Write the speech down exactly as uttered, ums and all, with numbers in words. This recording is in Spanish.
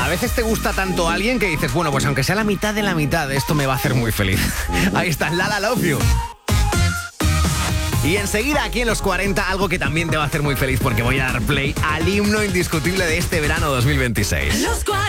A veces te gusta tanto alguien que dices, bueno, pues aunque sea la mitad de la mitad, esto me va a hacer muy feliz. Ahí está, Lala Love You. Y enseguida aquí en los cuarenta, algo que también te va a hacer muy feliz porque voy a dar play al himno indiscutible de este verano dos mil veintiséis. Los